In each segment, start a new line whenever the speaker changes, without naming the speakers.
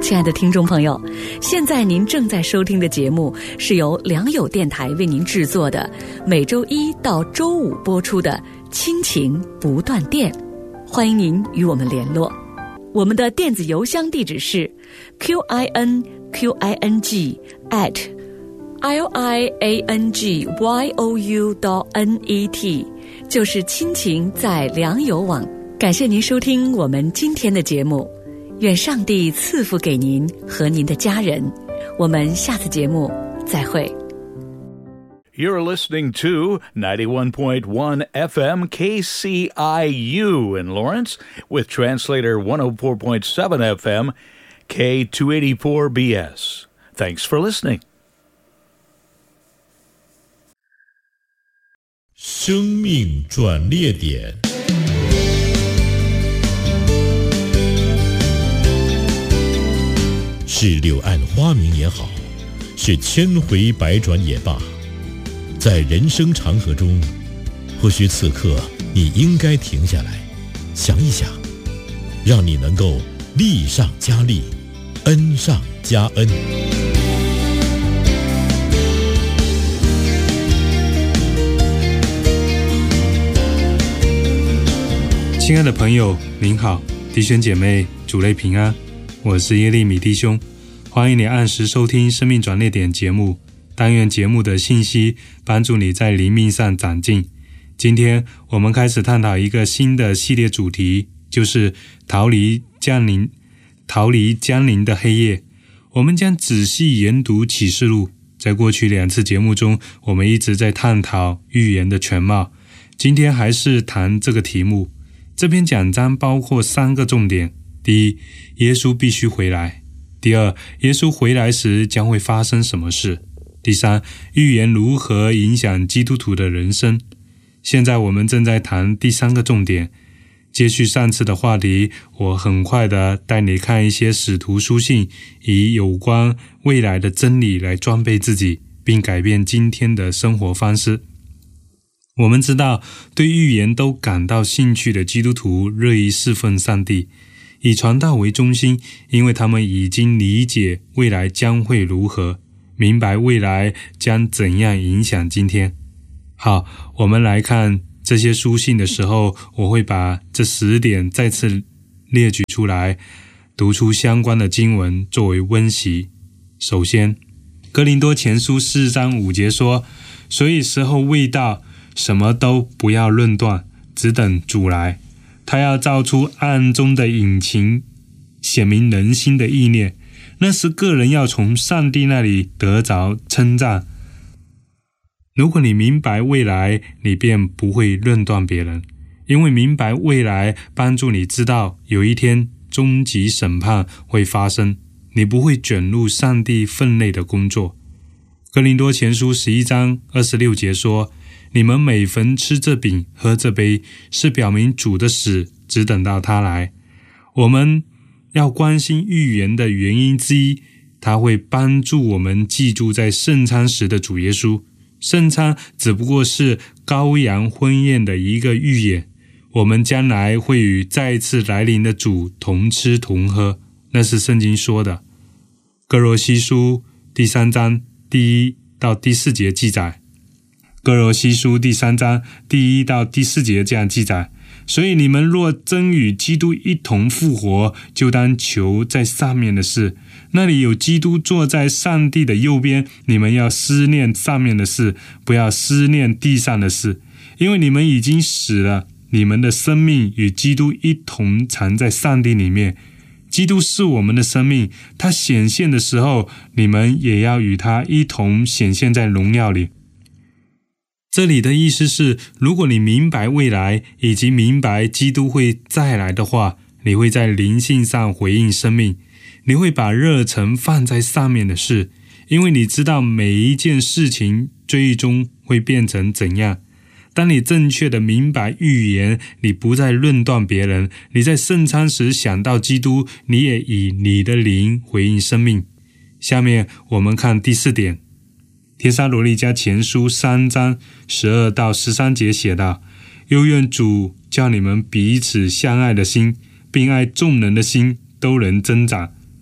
亲爱的听众朋友，现在您正在收听的节目是由良友电台为您制作的，每周一到周五播出的亲情不断电。欢迎您与我们联络，我们的电子邮箱地址是 QINQING@liangyou.net， 就是亲情在良友网。感谢您收听我们今天的节目，愿上帝赐福给您和您的家人。我们下次节目再会。
You're listening to 91.1 FM KCIU in Lawrence with translator 104.7 FM K284BS. Thanks for listening.
生命转捩点。是柳暗花明也好，是千回百转也罢，在人生长河中，或许此刻你应该停下来，想一想，让你能够利上加利，恩上加恩。
亲爱的朋友，您好，弟兄姐妹，主内平安，我是耶利米弟兄，欢迎你按时收听生命转捩点节目。但愿节目的信息帮助你在灵命上长进。今天我们开始探讨一个新的系列主题，就是逃离降临的黑夜。我们将仔细研读启示录。在过去2次节目中，我们一直在探讨预言的全貌。今天还是谈这个题目。这篇讲章包括3个重点：第一，耶稣必须回来；第二，耶稣回来时将会发生什么事；第三，预言如何影响基督徒的人生。现在我们正在谈第3个重点。接续上次的话题，我很快的带你看一些使徒书信，以有关未来的真理来装备自己，并改变今天的生活方式。我们知道，对预言都感到兴趣的基督徒乐意侍奉上帝，以传道为中心，因为他们已经理解未来将会如何，明白未来将怎样影响今天。好，我们来看这些书信的时候，我会把这10点再次列举出来，读出相关的经文作为温习。首先，哥林多前书4章5节说，所以时候未到，什么都不要论断，只等主来。他要照出暗中的隐情，显明人心的意念，那时个人要从上帝那里得着称赞。如果你明白未来，你便不会论断别人，因为明白未来帮助你知道有一天终极审判会发生，你不会卷入上帝分内的工作。哥林多前书11章26节说，你们每逢吃这饼喝这杯，是表明主的死，只等到他来。我们要关心预言的原因之一，它会帮助我们记住在圣餐时的主耶稣。圣餐只不过是羔羊婚宴的一个预演，我们将来会与再一次来临的主同吃同喝，那是圣经说的。哥罗西书第3章第1到第4节记载，哥罗西书第3章第1到第4节这样记载，所以你们若真与基督一同复活，就当求在上面的事，那里有基督坐在上帝的右边。你们要思念上面的事，不要思念地上的事，因为你们已经死了，你们的生命与基督一同藏在上帝里面。基督是我们的生命，他显现的时候，你们也要与他一同显现在荣耀里。这里的意思是，如果你明白未来，以及明白基督会再来的话，你会在灵性上回应生命，你会把热忱放在上面的事，因为你知道每一件事情最终会变成怎样。当你正确的明白预言，你不再论断别人，你在圣餐时想到基督，你也以你的灵回应生命。下面我们看第4点，帖撒罗尼迦前书3章12到13节写道，又愿主叫你们彼此相爱的心，并爱众人的心都能增长，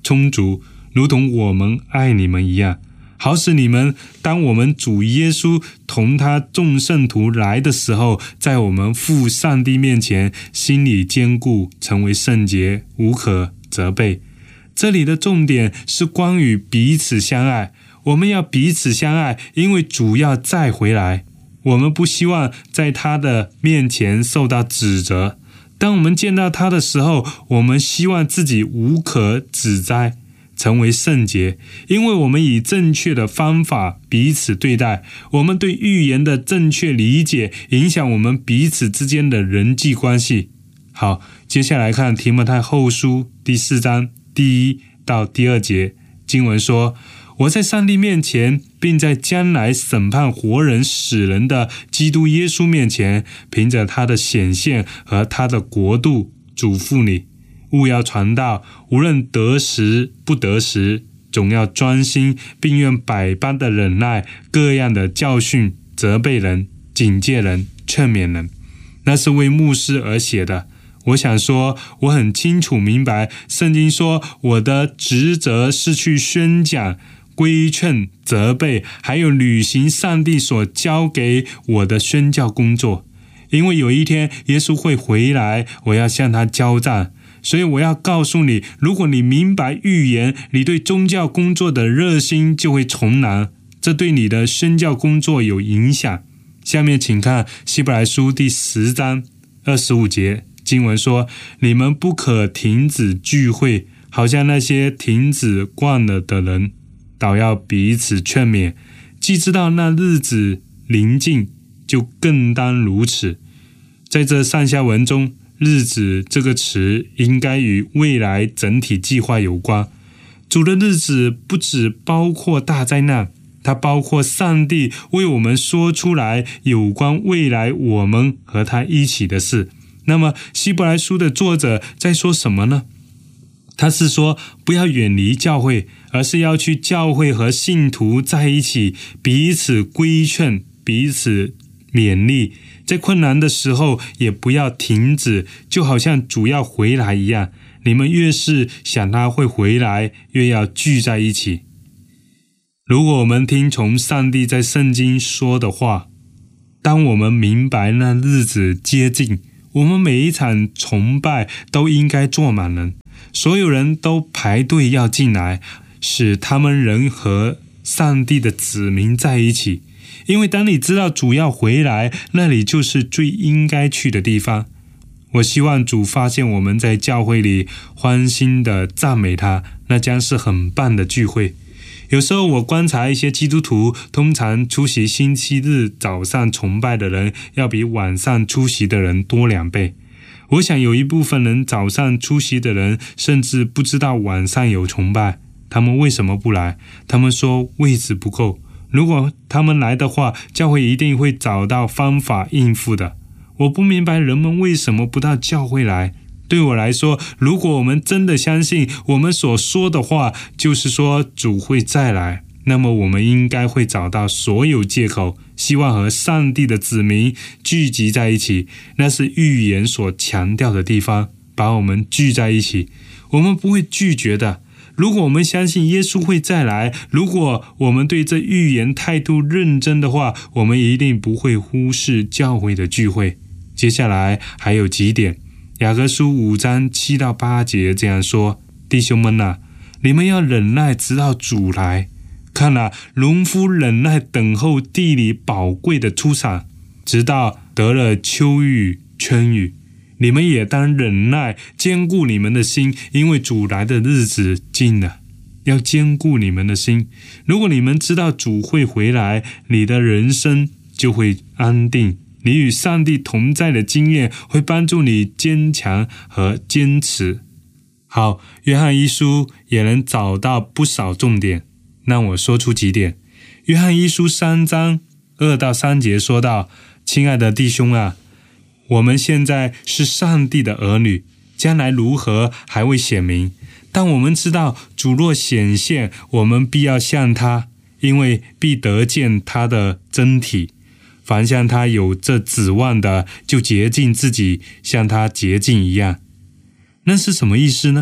充足，如同我们爱你们一样，好使你们当我们主耶稣同他众圣徒来的时候，在我们父上帝面前心里坚固，成为圣洁，无可责备。这里的重点是关于彼此相爱，我们要彼此相爱，因为主要再回来，我们不希望在他的面前受到指责。当我们见到他的时候，我们希望自己无可指摘，成为圣洁，因为我们以正确的方法彼此对待，我们对预言的正确理解影响我们彼此之间的人际关系。好，接下来看提摩太后书第4章第1到第2节，经文说，我在上帝面前，并在将来审判活人死人的基督耶稣面前，凭着他的显现和他的国度，嘱咐你，务要传道，无论得时不得时，总要专心，并用百般的忍耐，各样的教训，责备人，警戒人，劝勉人。那是为牧师而写的。我想说，我很清楚明白，圣经说我的职责是去宣讲、规劝、责备，还有履行上帝所交给我的宣教工作。因为有一天耶稣会回来，我要向他交账。所以我要告诉你，如果你明白预言，你对宗教工作的热心就会重燃，这对你的宣教工作有影响。下面请看希伯来书第10章25节，经文说，你们不可停止聚会，好像那些停止惯了的人，倒要彼此劝勉，既知道那日子临近，就更当如此。在这上下文中，日子这个词应该与未来整体计划有关。主的日子不只包括大灾难，它包括上帝为我们说出来有关未来我们和他一起的事。那么希伯来书的作者在说什么呢？他是说不要远离教会，而是要去教会和信徒在一起，彼此规劝，彼此勉励，在困难的时候也不要停止，就好像主要回来一样，你们越是想他会回来，越要聚在一起。如果我们听从上帝在圣经说的话，当我们明白那日子接近，我们每一场崇拜都应该坐满人，所有人都排队要进来，使他们能和上帝的子民在一起。因为当你知道主要回来，那里就是最应该去的地方。我希望主发现我们在教会里欢欣的赞美他，那将是很棒的聚会。有时候我观察一些基督徒，通常出席星期日早上崇拜的人要比晚上出席的人多2倍。我想有一部分人早上出席的人甚至不知道晚上有崇拜，他们为什么不来？他们说位置不够。如果他们来的话，教会一定会找到方法应付的。我不明白人们为什么不到教会来。对我来说，如果我们真的相信我们所说的话，就是说主会再来，那么我们应该会找到所有借口，希望和上帝的子民聚集在一起。那是预言所强调的地方，把我们聚在一起，我们不会拒绝的。如果我们相信耶稣会再来，如果我们对这预言态度认真的话，我们一定不会忽视教会的聚会。接下来还有几点，雅各书5章7到8节这样说，弟兄们啊，你们要忍耐直到主来。看啊，农夫忍耐等候地里宝贵的出产，直到得了秋雨春雨。你们也当忍耐，坚固你们的心，因为主来的日子近了。要坚固你们的心。如果你们知道主会回来，你的人生就会安定。你与上帝同在的经验会帮助你坚强和坚持。好，约翰一书也能找到不少重点，让我说出几点。约翰一书3章2到3节说到，亲爱的弟兄啊，我们现在是上帝的儿女，将来如何还未显明，但我们知道主若显现，我们必要像他，因为必得见他的真体。凡像他有这指望的，就洁净自己，像他洁净一样。那是什么意思呢？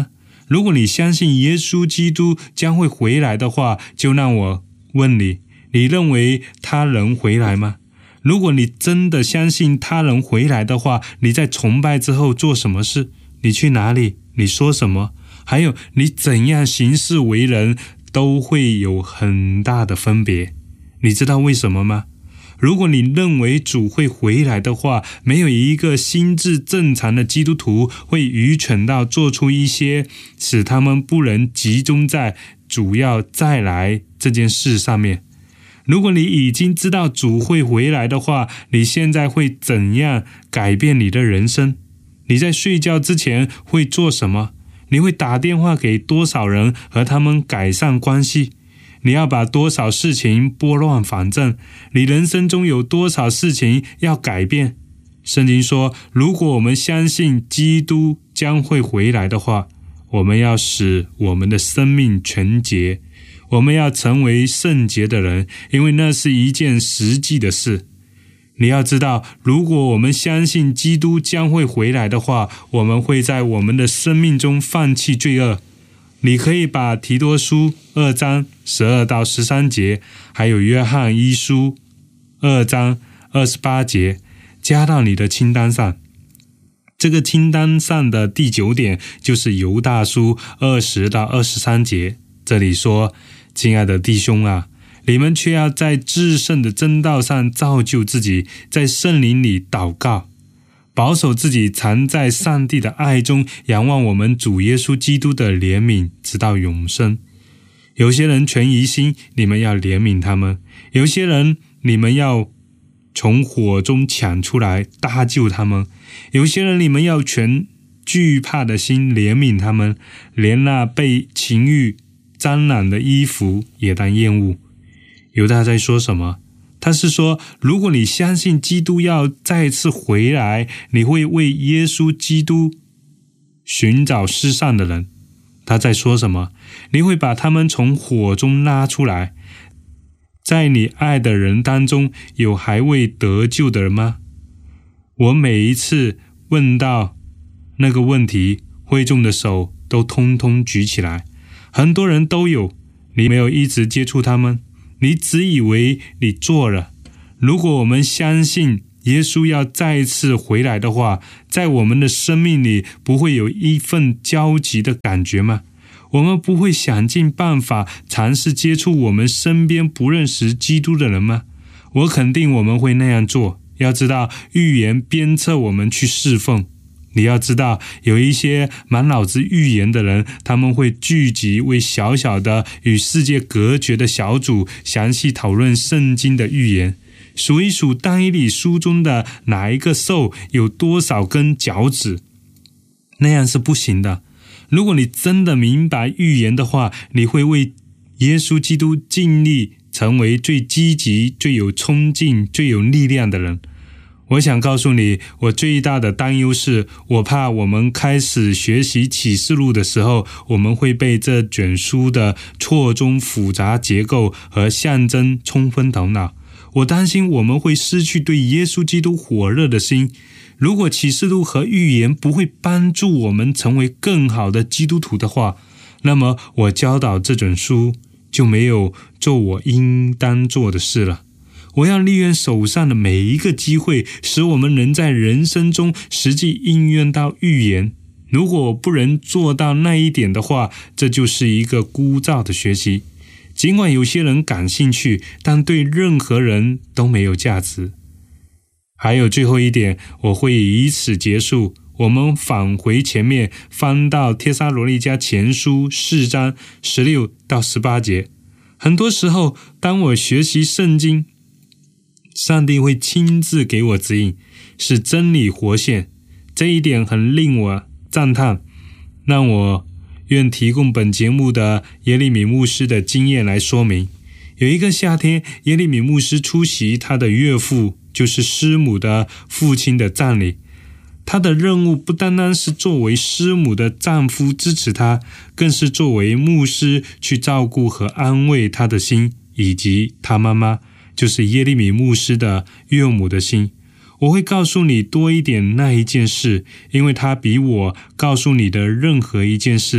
如果你相信耶稣基督将会回来的话，就让我问你，你认为他能回来吗？如果你真的相信他能回来的话，你在崇拜之后做什么事？你去哪里？你说什么？还有你怎样行事为人，都会有很大的分别。你知道为什么吗？如果你认为主会回来的话，没有一个心智正常的基督徒会愚蠢到做出一些使他们不能集中在主要再来这件事上面。如果你已经知道主会回来的话，你现在会怎样改变你的人生？你在睡觉之前会做什么？你会打电话给多少人和他们改善关系？你要把多少事情拨乱反正？你人生中有多少事情要改变？圣经说，如果我们相信基督将会回来的话，我们要使我们的生命纯洁，我们要成为圣洁的人，因为那是一件实际的事。你要知道，如果我们相信基督将会回来的话，我们会在我们的生命中放弃罪恶。你可以把提多书2章12到13节，还有约翰一书2章28节加到你的清单上。这个清单上的第9点就是犹大书20到23节，这里说，亲爱的弟兄啊，你们却要在至圣的真道上造就自己，在圣灵里祷告，保守自己藏在上帝的爱中，仰望我们主耶稣基督的怜悯，直到永生。有些人存疑心，你们要怜悯他们；有些人你们要从火中抢出来，搭救他们；有些人你们要存惧怕的心，怜悯他们，连那被情欲沾染的衣服也当厌恶。犹大在说什么？他是说，如果你相信基督要再次回来，你会为耶稣基督寻找失丧的人。他在说什么？你会把他们从火中拉出来。在你爱的人当中，有还未得救的人吗？我每一次问到那个问题，会众的手都通通举起来。很多人都有，你没有一直接触他们，你只以为你做了。如果我们相信耶稣要再次回来的话，在我们的生命里不会有一份焦急的感觉吗？我们不会想尽办法尝试接触我们身边不认识基督的人吗？我肯定我们会那样做。要知道，预言鞭策我们去侍奉。你要知道，有一些满脑子预言的人，他们会聚集为小小的与世界隔绝的小组，详细讨论圣经的预言，数一数但以理书中的哪一个兽有多少根脚趾。那样是不行的。如果你真的明白预言的话，你会为耶稣基督尽力成为最积极、最有冲劲、最有力量的人。我想告诉你，我最大的担忧是，我怕我们开始学习启示录的时候，我们会被这卷书的错综复杂结构和象征冲昏头脑。我担心我们会失去对耶稣基督火热的心。如果启示录和预言不会帮助我们成为更好的基督徒的话，那么我教导这本书就没有做我应当做的事了。我要利用手上的每一个机会，使我们能在人生中实际应用到预言。如果我不能做到那一点的话，这就是一个枯燥的学习。尽管有些人感兴趣，但对任何人都没有价值。还有最后一点，我会以此结束。我们返回前面，翻到帖撒罗尼迦前书4章16到18节。很多时候，当我学习圣经，上帝会亲自给我指引，使真理活现。这一点很令我赞叹，让我愿提供本节目的耶利米牧师的经验来说明。有一个夏天，耶利米牧师出席他的岳父，就是师母的父亲的葬礼。他的任务不单单是作为师母的丈夫支持他，更是作为牧师去照顾和安慰他的心，以及他妈妈，就是耶利米牧师的岳母的心。我会告诉你多一点那一件事，因为他比我告诉你的任何一件事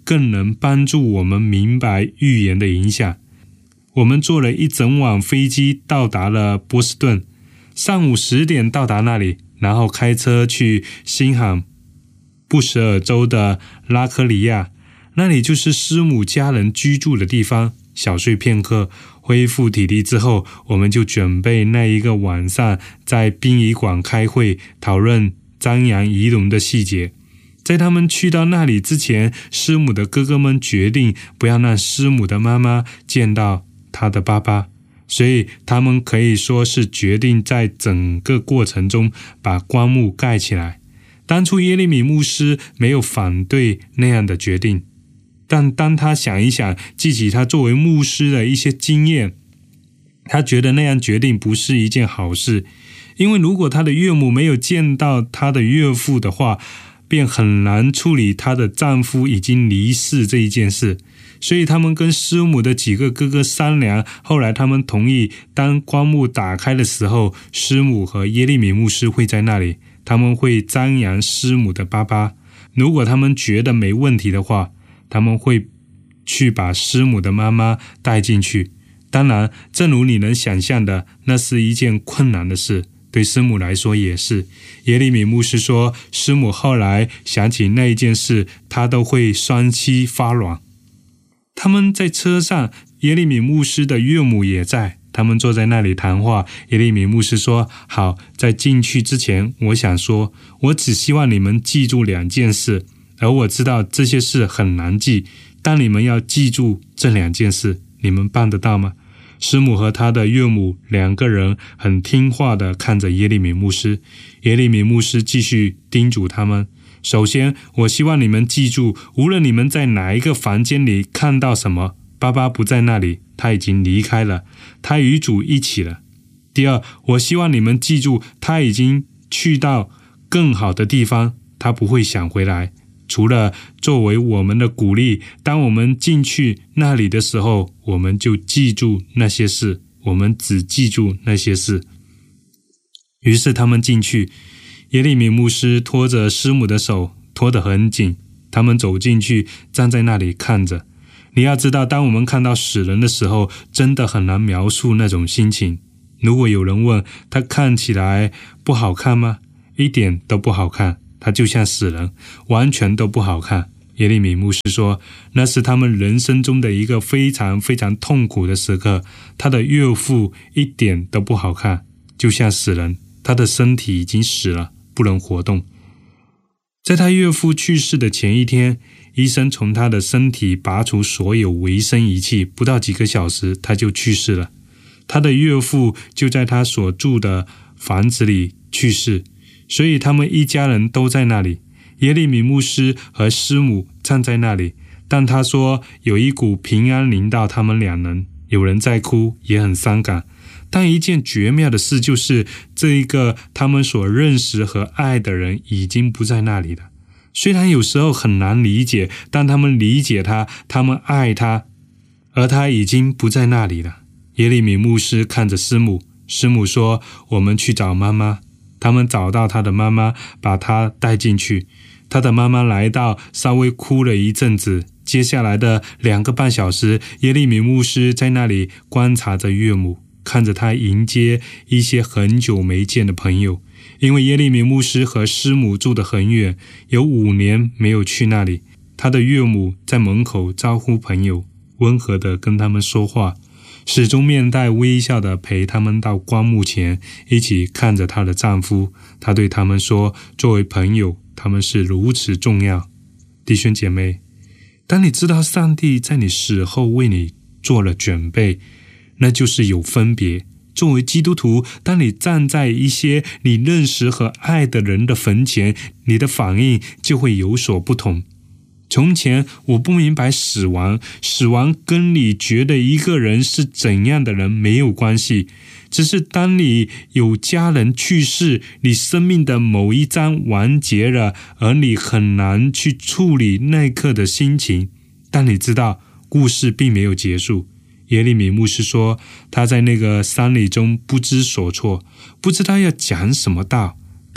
更能帮助我们明白预言的影响。我们坐了一整晚飞机到达了波士顿，上午10点到达那里，然后开车去新罕布什尔州的拉科里亚，那里就是师母家人居住的地方。小睡片刻，恢复体力之后，我们就准备那一个晚上在殡仪馆开会，讨论张扬仪容的细节。在他们去到那里之前，师母的哥哥们决定不要让师母的妈妈见到她的爸爸，所以他们可以说是决定在整个过程中把棺木盖起来。当初耶利米牧师没有反对那样的决定，但当他想一想，记起他作为牧师的一些经验，他觉得那样决定不是一件好事，因为如果他的岳母没有见到他的岳父的话，便很难处理她的丈夫已经离世这一件事。所以他们跟师母的几个哥哥商量，后来他们同意，当棺木打开的时候，师母和耶利米牧师会在那里，他们会张扬师母的爸爸。如果他们觉得没问题的话，他们会去把师母的妈妈带进去。当然，正如你能想象的，那是一件困难的事，对师母来说也是。耶利米牧师说，师母后来想起那一件事，她都会双膝发软。他们在车上，耶利米牧师的岳母也在，他们坐在那里谈话。耶利米牧师说，好，在进去之前，我想说，我只希望你们记住2件事，而我知道这些事很难记，但你们要记住这2件事，你们办得到吗？师母和他的岳母2个人很听话地看着耶利米牧师。耶利米牧师继续叮嘱他们，首先，我希望你们记住，无论你们在哪一个房间里看到什么，爸爸不在那里，他已经离开了，他与主一起了。第二，我希望你们记住，他已经去到更好的地方，他不会想回来。除了作为我们的鼓励，当我们进去那里的时候，我们就记住那些事，我们只记住那些事。于是他们进去，耶利米牧师拖着师母的手，拖得很紧，他们走进去，站在那里看着。你要知道，当我们看到死人的时候，真的很难描述那种心情。如果有人问，他看起来不好看吗？一点都不好看，他就像死人，完全都不好看。耶利米牧师说，那是他们人生中的一个非常非常痛苦的时刻。他的岳父一点都不好看，就像死人，他的身体已经死了，不能活动。在他岳父去世的前一天，医生从他的身体拔除所有维生仪器，不到几个小时他就去世了。他的岳父就在他所住的房子里去世，所以他们一家人都在那里。耶利米牧师和师母站在那里，但他说有一股平安临到他们2人，有人在哭，也很伤感。但一件绝妙的事就是，这一个他们所认识和爱的人已经不在那里了。虽然有时候很难理解，但他们理解他，他们爱他，而他已经不在那里了。耶利米牧师看着师母，师母说，我们去找妈妈。他们找到他的妈妈，把他带进去。他的妈妈来到，稍微哭了一阵子。接下来的2个半小时，耶利米牧师在那里观察着岳母，看着他迎接一些很久没见的朋友。因为耶利米牧师和师母住得很远，有5年没有去那里。他的岳母在门口招呼朋友，温和地跟他们说话，始终面带微笑地陪他们到棺木前，一起看着她的丈夫。她对他们说，作为朋友，他们是如此重要。弟兄姐妹，当你知道上帝在你死后为你做了准备，那就是有分别。作为基督徒，当你站在一些你认识和爱的人的坟前，你的反应就会有所不同。从前我不明白死亡跟你觉得一个人是怎样的人没有关系，只是当你有家人去世，你生命的某一章完结了，而你很难去处理那刻的心情，但你知道故事并没有结束。耶利米牧师说，他在那个丧礼中不知所措，不知道要讲什么道，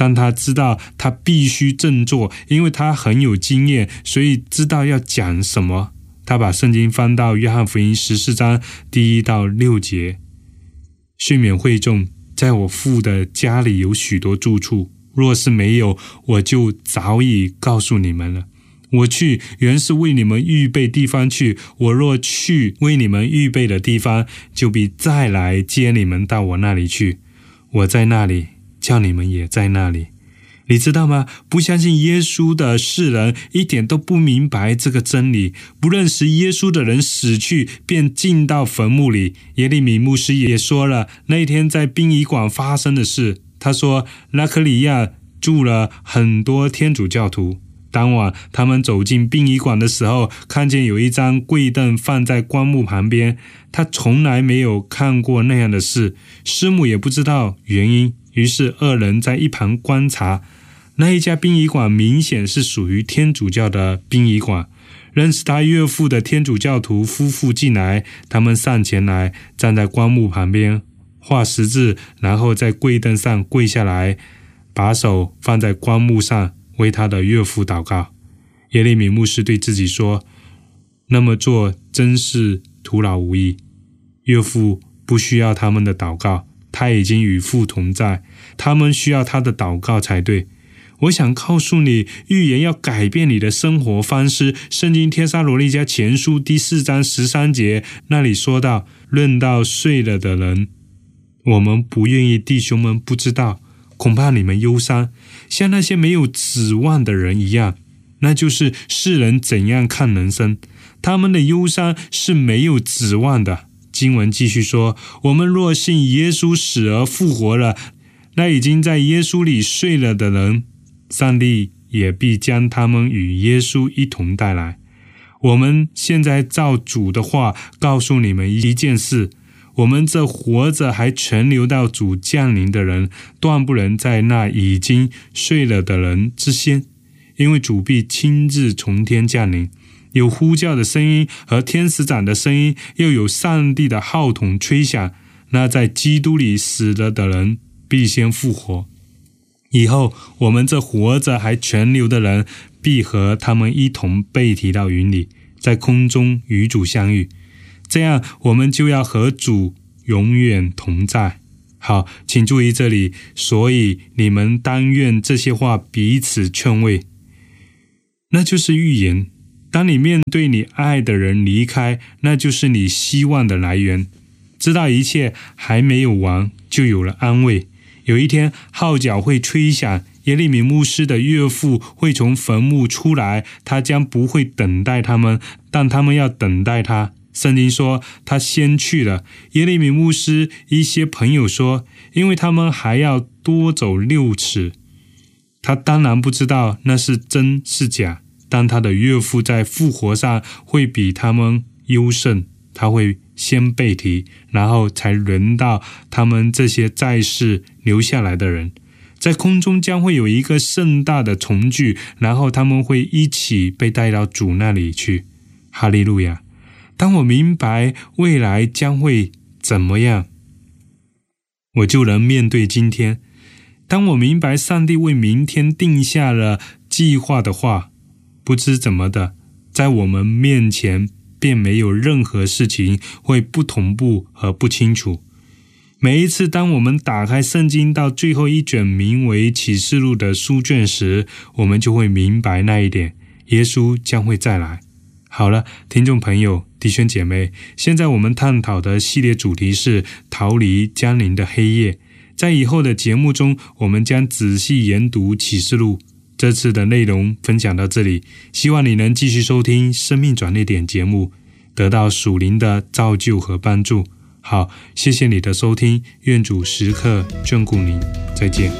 但他知道他必须振作，因为他很有经验，所以知道要讲什么。他把圣经翻到约翰福音14章第1到6节，训勉会众，在我父的家里有许多住处，若是没有，我就早已告诉你们了。我去原是为你们预备地方去，我若去为你们预备的地方，就必再来接你们到我那里去。我在那里，叫你们也在那里。你知道吗？不相信耶稣的世人一点都不明白这个真理。不认识耶稣的人死去，便进到坟墓里。耶利米牧师也说了那一天在殡仪馆发生的事。他说，拉克里亚住了很多天主教徒。当晚他们走进殡仪馆的时候，看见有一张跪凳放在棺木旁边。他从来没有看过那样的事，师母也不知道原因，于是二人在一旁观察。那一家殡仪馆明显是属于天主教的殡仪馆。认识他岳父的天主教徒夫妇进来，他们上前来，站在棺木旁边画十字，然后在跪凳上跪下来，把手放在棺木上，为他的岳父祷告。耶利米牧师对自己说，那么做真是徒劳无益。岳父不需要他们的祷告，他已经与父同在，他们需要他的祷告才对。我想告诉你，预言要改变你的生活方式。圣经帖撒罗尼迦前书第4章13节那里说到，论到睡了的人，我们不愿意弟兄们不知道，恐怕你们忧伤，像那些没有指望的人一样。那就是世人怎样看人生，他们的忧伤是没有指望的。经文继续说，我们若信耶稣死而复活了，那已经在耶稣里睡了的人，上帝也必将他们与耶稣一同带来。我们现在照主的话告诉你们一件事，我们这活着还存留到主降临的人，断不能在那已经睡了的人之先，因为主必亲自从天降临，有呼叫的声音和天使长的声音，又有上帝的号筒吹响，那在基督里死了的人必先复活。以后我们这活着还存留的人，必和他们一同被提到云里，在空中与主相遇，这样我们就要和主永远同在。好，请注意这里，所以你们当愿这些话彼此劝慰。那就是预言。当你面对你爱的人离开，那就是你希望的来源。知道一切还没有完，就有了安慰。有一天号角会吹响，耶利米牧师的岳父会从坟墓出来，他将不会等待他们，但他们要等待他。圣经说他先去了。耶利米牧师一些朋友说，因为他们还要多走6尺。他当然不知道那是真是假，但他的岳父在复活上会比他们优胜，他会先被提，然后才轮到他们这些在世留下来的人。在空中将会有一个盛大的重聚，然后他们会一起被带到主那里去。哈利路亚！当我明白未来将会怎么样，我就能面对今天。当我明白上帝为明天定下了计划的话，不知怎么的，在我们面前便没有任何事情会不同步和不清楚。每一次当我们打开圣经到最后一卷名为启示录的书卷时，我们就会明白那一点，耶稣将会再来。好了，听众朋友弟兄姐妹，现在我们探讨的系列主题是逃离降临的黑夜。在以后的节目中，我们将仔细研读启示录。这次的内容分享到这里，希望你能继续收听生命转捩点节目，得到属灵的造就和帮助。好，谢谢你的收听，愿主时刻眷顾您，再见。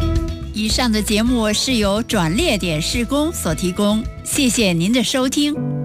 以上的节目是由转捩点事工所提供，谢谢您的收听。